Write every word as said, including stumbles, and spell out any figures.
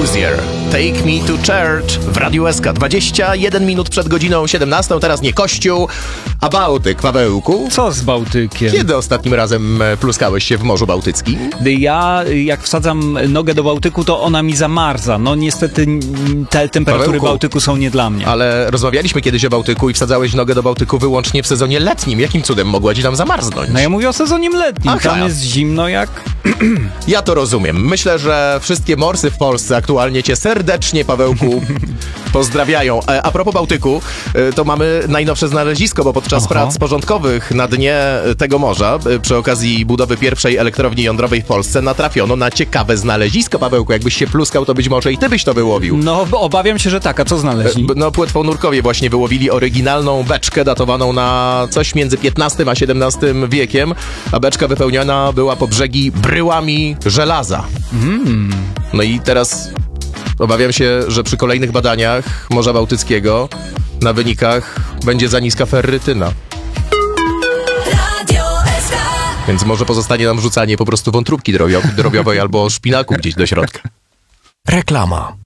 Hozier, Take Me to Church w Radiu S K. dwadzieścia jeden minut przed godziną siedemnastą, teraz nie Kościół, a Bałtyk. Pawełku, Co z Bałtykiem? kiedy ostatnim razem pluskałeś się w Morzu Bałtyckim? Ja, jak wsadzam nogę do Bałtyku, to ona mi zamarza. No niestety te temperatury Pawełku, Bałtyku są nie dla mnie. Ale rozmawialiśmy kiedyś o Bałtyku i wsadzałeś nogę do Bałtyku wyłącznie w sezonie letnim. Jakim cudem mogła ci tam zamarznąć? No ja mówię o sezonie letnim. Aha. Tam jest zimno jak... Ja to rozumiem. Myślę, że wszystkie morsy w Polsce aktualnie cię serdecznie, Pawełku, pozdrawiają. E, A propos Bałtyku, e, to mamy najnowsze znalezisko, bo podczas Aha. prac porządkowych na dnie tego morza, e, przy okazji budowy pierwszej elektrowni jądrowej w Polsce, natrafiono na ciekawe znalezisko, Pawełku. Jakbyś się pluskał, to być może i ty byś to wyłowił. No obawiam się, że tak. A co znaleźli? E, b- No płetwonurkowie właśnie wyłowili oryginalną beczkę datowaną na coś między piętnastym a siedemnastym wiekiem, a beczka wypełniona była po brzegi bryłami żelaza. Mm. No i teraz obawiam się, że przy kolejnych badaniach Morza Bałtyckiego na wynikach będzie za niska ferrytyna. Radio S K. Więc może pozostanie nam rzucanie po prostu wątróbki drobio- drobiowej albo szpinaku gdzieś do środka. Reklama.